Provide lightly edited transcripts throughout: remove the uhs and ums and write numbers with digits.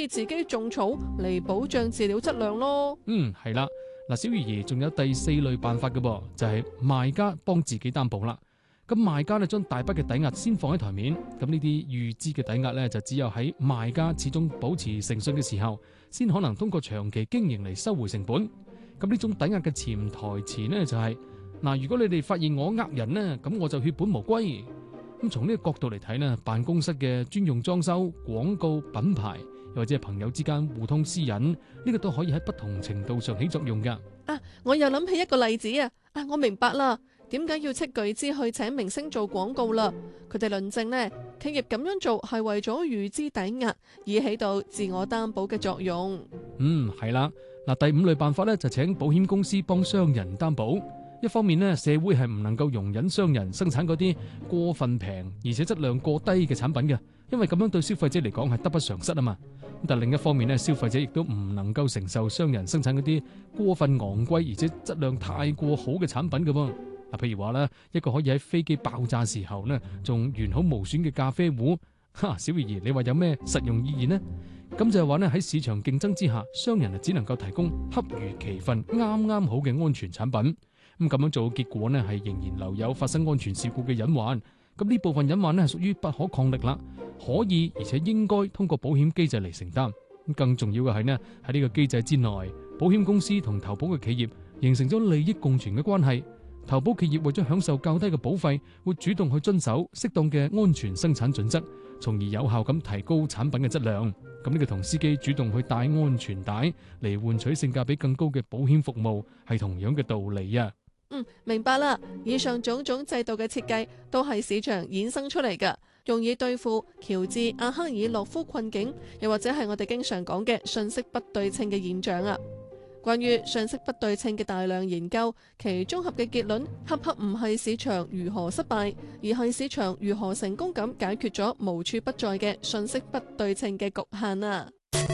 以自己種草嚟保障飼料質量咯。 係啦。嗱，小魚兒仲有第4類辦法嘅噃，就係賣家幫自己擔保啦。咁賣家咧將大筆嘅抵押先放喺台面，咁呢啲預支嘅抵押咧就只有喺賣家始終保持誠信嘅時候，先可能通過長期經營嚟收回成本。咁呢種抵押嘅潛台詞呢，就係嗱，如果你哋發現我呃人呢，咁我就血本無歸。咁從呢個角度嚟睇呢，辦公室嘅專用裝修、廣告、品牌，又或者係朋友之間互通私隱，呢個都可以喺不同程度上起作用噶。 我又諗起一個例子啊！我明白啦，點解要斥巨資去請明星做廣告啦？佢哋論證呢，企業咁樣做係為咗預支抵押，以起到自我擔保嘅作用。 係啦。嗱，第5類辦法咧就請保險公司幫商人擔保。一方面呢，社會係唔能夠容忍商人生產嗰啲過分平而且質量過低嘅產品嘅，因為咁樣對消費者嚟講係得不償失啊嘛。但另一方面呢，消費者亦都唔能夠承受商人生產嗰啲過分昂貴而且質量太過好嘅產品嘅喎。譬如話咧，一個可以喺飛機爆炸時候呢仲完好無損嘅咖啡壺，小魚兒，你話有咩實用意義呢？咁就係話呢，喺市場競爭之下，商人只能夠提供恰如其分、啱啱好嘅安全產品。咁樣做嘅結果呢，係仍然留有發生安全事故嘅隱患。咁呢部分隱患呢，係屬於不可抗力啦，可以而且應該通過保險機制嚟承擔。更重要嘅係呢，喺呢個機制之內，保險公司同投保嘅企業形成咗利益共存嘅關係。投保企業為咗享受較低嘅保費，會主動去遵守適當嘅安全生產準則，從而有效咁提高產品嘅質量。咁呢個同司機主動去帶安全帶嚟換取性價比更高嘅保險服務係同樣嘅道理啊。 明白啦。以上種種制度嘅設計都係市場衍生出嚟㗎，用以對付喬治阿克爾洛夫困境，又或者係我哋經常講嘅信息不對稱嘅現象啊。關於信息不對稱嘅大量研究，其綜合嘅結論恰恰唔係市場如何失敗，而係市場如何成功咁解決咗無處不在嘅信息不對稱嘅局限啊。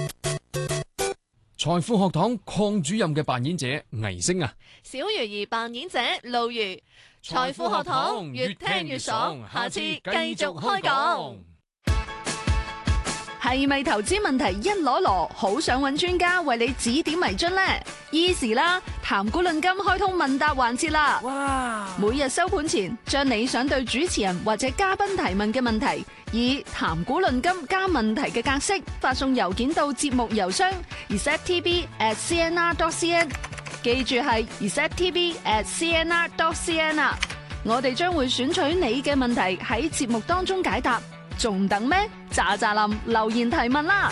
財富學堂鄺主任嘅扮演者倪星啊， 小魚兒扮演者露如。財富學堂越聽越爽，下次繼續開講。 係咪投資問題一籮籮，好想揾專家為你指點迷津呢？Easy 啦，談股論金開通問答環節啦！哇！每日收盤前，將你想對主持人或者嘉賓提問嘅問題，以談股論金加問題嘅格式發送郵件到節目郵箱 receptv@cnr.cn， 記住係 receptv@cnr.cn 啊！我哋將會選取你嘅問題喺節目當中解答。仲等咩？喳喳林留言提問啦！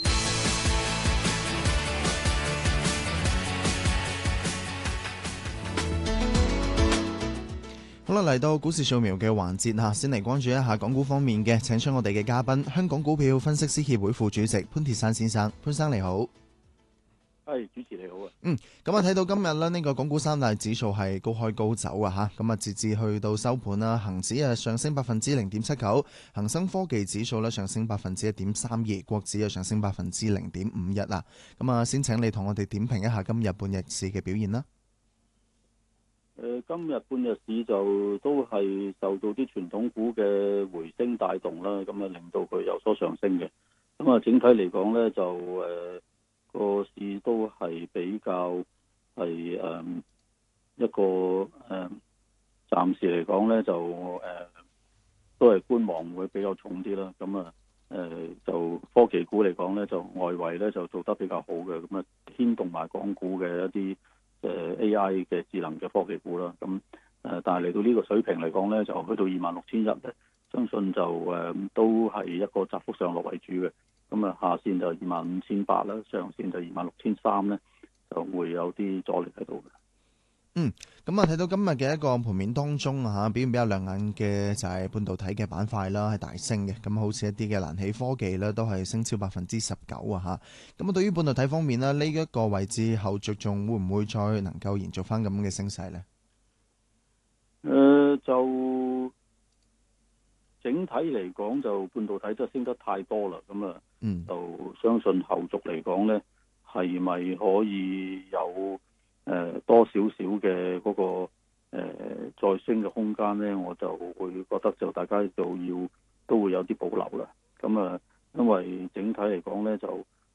好啦，嚟到股市掃描嘅環節吓，先嚟關注一下港股方面嘅，請出我哋嘅嘉賓，香港股票分析師協會副主席潘鐵珊先生。潘生你好。 係，主持你好啊。 咁睇到今日咧，呢個港股三大指數係高開高走啊吓，咁截至去到收盤啦，恒指上升0.79%，恒生科技指數上升1.32%，國指上升0.51%啦。咁先請你同我哋點評一下今日半日市嘅表現啦。 今日半日市就都係受到啲傳統股嘅回升帶動啦，咁令到佢有所上升嘅。咁整體嚟講呢，就個市都係比較係一個暫時嚟講呢，就都係觀望會比較重啲啦。咁就科技股嚟講呢，就外圍呢就做得比較好嘅，咁牽動埋港股嘅一啲AI 嘅智能嘅科技股啦。咁但係嚟到呢個水平嚟講呢，就去到26,100咧，相信就都係一個窄幅上落為主嘅。咁下線就25,800啦，上線就26,300咧，就會有啲阻力喺度嘅。 咁睇到今日嘅一個盤面當中表現比較亮眼嘅就係半導體嘅板塊啦，係大升嘅。咁好似一啲嘅燃氣科技咧，都係升超19%啊嚇。咁對於半導體方面呢，呢一個位置後續仲會唔會再能夠延續翻咁嘅升勢呢？ 就整體嚟講，就半導體真係升得太多啦。咁就相信後續嚟講呢，係咪可以有多少少嘅嗰個再升嘅空間呢？我就會覺得就大家都會有啲保留啦。咁因為整體嚟講呢，就